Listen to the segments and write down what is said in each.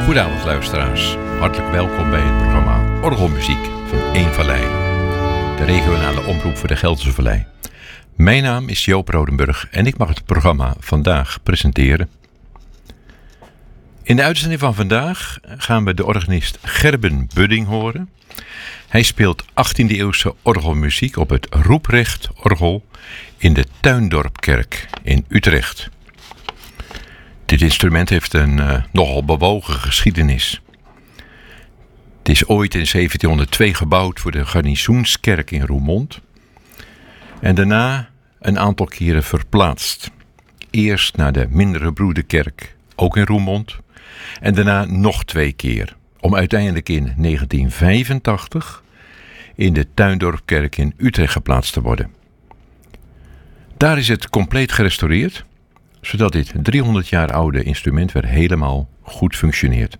Goedenavond luisteraars, hartelijk welkom bij het programma Orgelmuziek van Eén Vallei, de regionale omroep voor de Gelderse Vallei. Mijn naam is Joop Rodenburg en ik mag het programma vandaag presenteren. In de uitzending van vandaag gaan we de organist Gerben Budding horen. Hij speelt 18e-eeuwse orgelmuziek op het Roeprecht-orgel in de Tuindorpkerk in Utrecht. Dit instrument heeft een nogal bewogen geschiedenis. Het is ooit in 1702 gebouwd voor de Garnizoenskerk in Roermond en daarna een aantal keren verplaatst. Eerst naar de Mindere Broederkerk, ook in Roermond, en daarna nog 2 keer, om uiteindelijk in 1985 in de Tuindorpkerk in Utrecht geplaatst te worden. Daar is het compleet gerestaureerd, zodat dit 300 jaar oude instrument weer helemaal goed functioneert.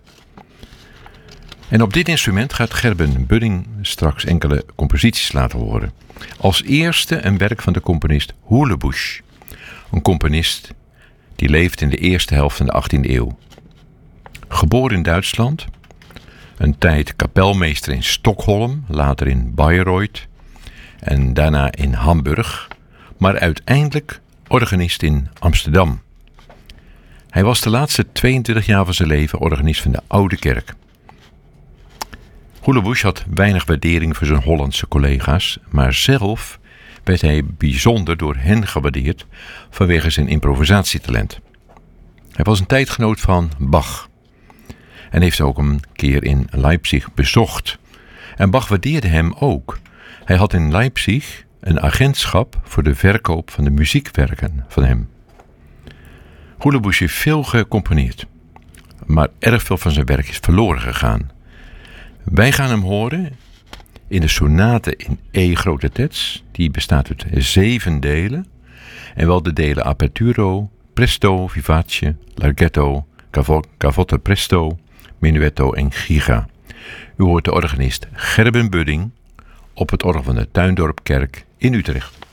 En op dit instrument gaat Gerben Budding straks enkele composities laten horen. Als eerste een werk van de componist Hoelebusch, een componist die leeft in de eerste helft van de 18e eeuw. Geboren in Duitsland, een tijd kapelmeester in Stockholm, later in Bayreuth en daarna in Hamburg, maar uiteindelijk organist in Amsterdam. Hij was de laatste 22 jaar van zijn leven organist van de Oude Kerk. Hoelebusch had weinig waardering voor zijn Hollandse collega's, maar zelf werd hij bijzonder door hen gewaardeerd vanwege zijn improvisatietalent. Hij was een tijdgenoot van Bach en heeft ook een keer in Leipzig bezocht. En Bach waardeerde hem ook. Hij had in Leipzig een agentschap voor de verkoop van de muziekwerken van hem. Hoelebusch heeft veel gecomponeerd, maar erg veel van zijn werk is verloren gegaan. Wij gaan hem horen in de sonate in E grote terts. Die bestaat uit 7 delen. En wel de delen Aperturo, Presto, Vivace, Larghetto, Cavotte Presto, Menuetto en Giga. U hoort de organist Gerben Budding op het orgel van de Tuindorpkerk in Utrecht.